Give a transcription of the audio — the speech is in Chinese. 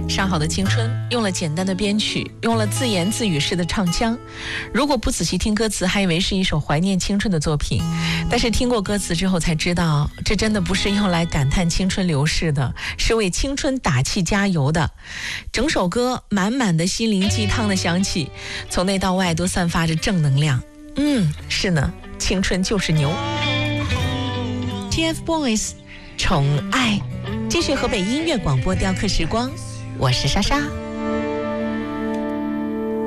上好的青春，用了简单的编曲，用了自言自语式的唱腔。如果不仔细听歌词，还以为是一首怀念青春的作品。但是听过歌词之后才知道，这真的不是用来感叹青春流逝的，是为青春打气加油的。整首歌满满的心灵鸡汤的香气，从内到外都散发着正能量。是呢，青春就是牛。TFBOYS 宠爱，继续河北音乐广播雕刻时光，我是莎莎。